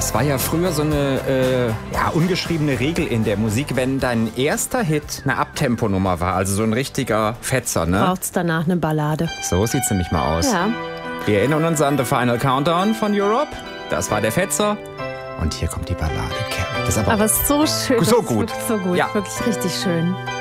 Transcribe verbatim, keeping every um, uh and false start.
Das war ja früher so eine äh, ja, ungeschriebene Regel in der Musik, wenn dein erster Hit eine Abtempo-Nummer war, also so ein richtiger Fetzer, ne? Braucht's danach eine Ballade. So sieht's nämlich mal aus. Ja. Wir erinnern uns an The Final Countdown von Europe. Das war der Fetzer. Und hier kommt die Ballade. Das ist aber, aber so schön. so gut. So gut, ja. Wirklich richtig schön.